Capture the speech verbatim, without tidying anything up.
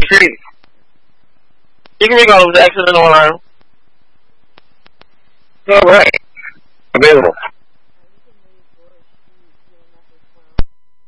Street. You can recall it was accident online. All right. Available.